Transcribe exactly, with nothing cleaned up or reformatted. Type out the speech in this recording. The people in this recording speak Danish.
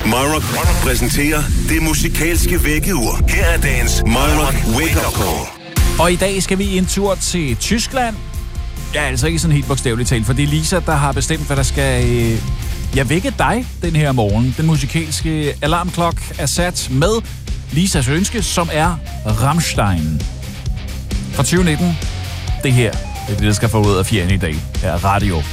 Myrock præsenterer det musikalske vækkeur. Her er dagens Myrock Wake Up Call. Og i dag skal vi en tur til Tyskland. Ja, altså ikke sådan helt bogstaveligt talt, for det er Lisa, der har bestemt, hvad der skal øh, ja, vække dig den her morgen. Den musikalske alarmklok er sat med Lisas ønske, som er Rammstein. Fra tyve nitten. Det her, det er det, der skal få ud af fjerne i dag. Her er Radio